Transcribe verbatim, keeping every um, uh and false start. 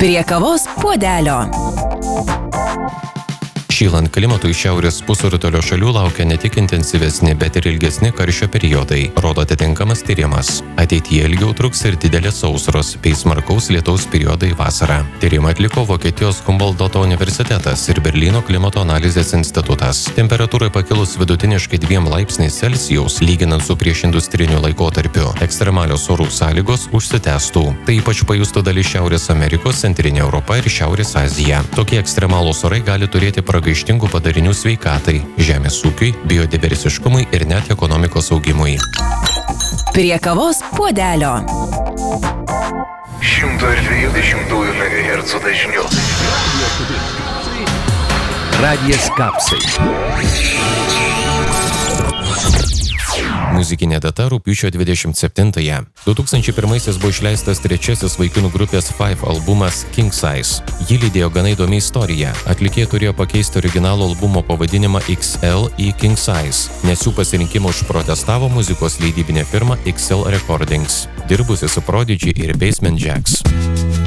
Prie kavos puodelio. Šylant klimatui šiaurės pusrutulio šalių laukia ne tik intensyvesni, bet ir ilgesni karščio periodai, rodo atitinkamas tyrimas. Ateityje ilgiau truks ir didelės sausros bei smarkaus lietaus periodai vasarą. Tyrimą atliko Vokietijos Humboldto universitetas ir Berlyno klimato analizės institutas. Temperatūrai pakilus vidutiniškai dviem laipsniais Celsijaus, lyginant su priešindustriniu laikotarpiu, ekstremalios orų sąlygos užsitęstų. Tai ypač pajustų dalis Šiaurės Amerikos, Centrinė Europa ir Šiaurės Azija. Tokie ekstremalūs orai gali turėti pragaištingų padarinių sveikatai, žemės ūkiui, biodiversiškumui ir net ekonomikos augimui. Prie kavos puodelio. šimto dviejų megahercų dažniu. Radijas Kapsai. Muzikinė data rugpjūčio dvidešimt septintąją. du tūkstančiai pirmaisiais buvo išleistas trečiasis vaikinų grupės Five albumas King Size. Jį lydėjo gana įdomi istorija. Atlikėjai turėjo pakeisti originalo albumo pavadinimą X L į King Size, nes jų pasirinkimą užprotestavo muzikos leidybinė firma X L Recordings, dirbusi su Prodigy ir Basement Jaxx.